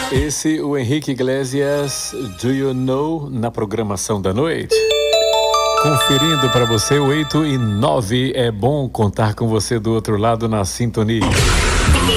Esse, o Henrique Iglesias, Do You Know, na programação da noite. Conferindo para você, 8 e 9. É bom contar com você do outro lado na sintonia.